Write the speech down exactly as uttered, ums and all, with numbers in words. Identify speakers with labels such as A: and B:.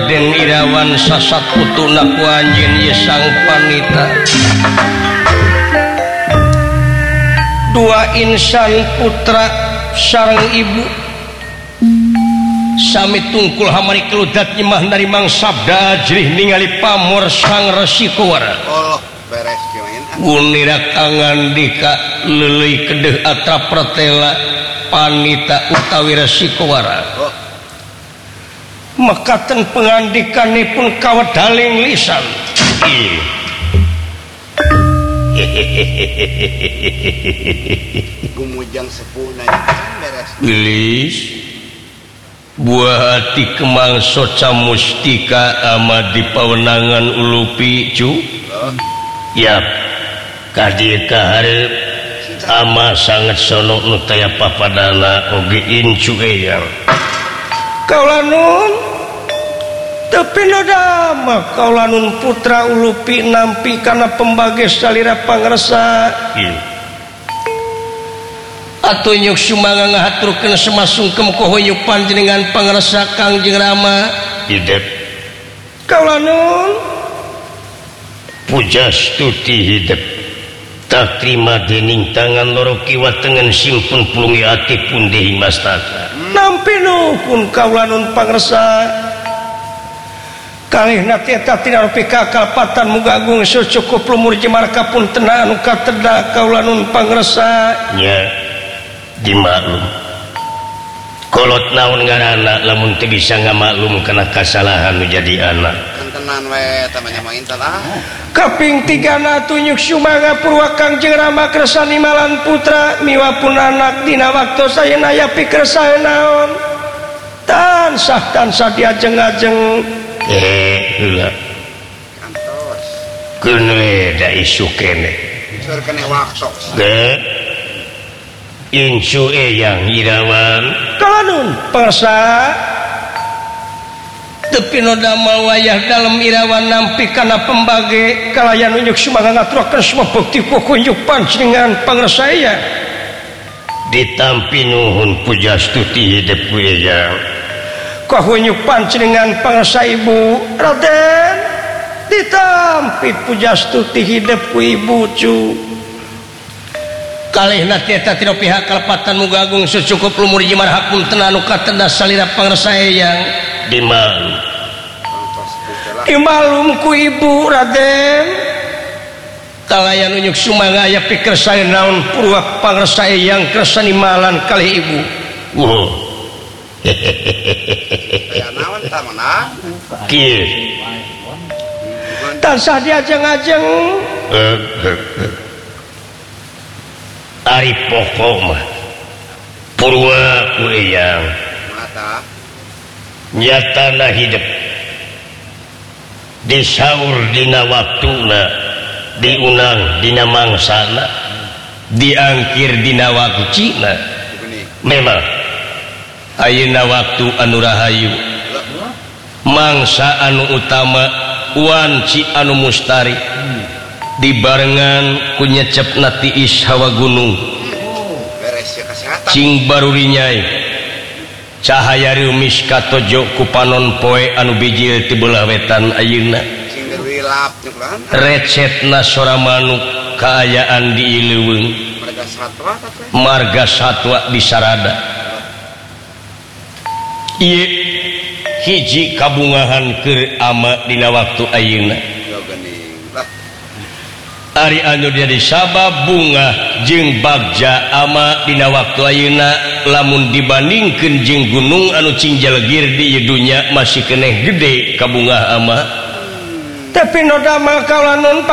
A: Raden Irawan sasatputuna ku anjeun ye sang panita dua insan putra sareng ibu sami tungkul hamari keludat nyemah narimang sabda ajrih ningali pamor sang Resi Kowara
B: Allah beres kieu
A: Gunira kangandika leuleui kedeh atra pratela panita utawi Resi Kowara mekaten pangandikanipun kawedaling lisan
B: gumujang sepuhna beres
A: gelis buah hati kemangso camustika ama di pawenangan ulupi cu yap kadi kaharep ama sangat sono nu taya papadana oge incu eyang kaulanun tapi nodama kaulanun putra ulupi nampi kana pembages salira pangresa atuh nyuk sumangang ngahaturkeun semasungkem kohoyuk panjenengan pangresa Kangjeng Rama hidup kaulanun pujastuti hidup tak terima dening tangan loro kiwa tengen simpun pulungi ati pun dehi mastaka nampi pun kaulanun pangresa kalih nati eta tina rupi kakalpatan muga agung secukup lumur jemarka pun tenang anu kateda kaulanun pangresa nya dimaklum kolot naon ngaranna lamun teu bisa ngamaklum kana kasalahan nu jadi anak
B: tenan we tamanya mah intan ah
A: kaping tigana tunyuk sumanga purwa Kangjeng Rama kersa nimalan putra miwapun anak dina waktu sayeuna yapi kersa naon tansah tansah diajeng-ajeng eh heula
B: kantos
A: keun we da isu kene
B: seur kene waktu
A: ge incu eyang Irawan kalanun persa tepi nodama wayah dalam Irawan nampi kana pembage kalayan unyuk sumanga ngaturakeun semua bukti kukunjuk panjenengan pangresa eyang ditampi nuhun pujastuti hidup eyang kahunyuk panjenengan pangresa ibu Raden ditampi pujastuti hidup ku ibu cu kalih nati eta tina pihak kalepatan muga agung secukup lumur jimarha pun tenanu katenda salira pangresa eyang dimalum dimalum ku ibu Raden kalayan unyuk sumanga aya pikir saya naon purwa pangresa eyang kersa nimalan kalih ibu wow
B: ya naon ta mana
A: kieu tansah diajeng-ajeng ari pokok mah purwa ku eyang
B: mata
A: nyatana hidup disaur dina waktuna diunang dina mangsana diangkir dina wakucina memang ayeuna waktu anu rahayu mangsa anu utama wanci anu mustari dibarengan ku nyecepna tiis hawa gunung
B: beres ya kesehatan
A: cing baruri nyai cahaya reumis katojo ku panon poe anu bijil ti beulah wetan ayeuna
B: sing gerilap nyukran
A: recetna sora manuk kaayaan di Ileuweung
B: marga satwa teh
A: marga satwa di Sarada ieu hiji kabungahan keur ama dina waktu ayeuna
B: yo geuning lah
A: ari anu jadi sabab bunga jeung bagja ama dina waktu ayeuna lamun dibandingkeun jeung gunung anu cing jalgir di dunya masih keneh gede kabunga ama tapi nodama kaulanun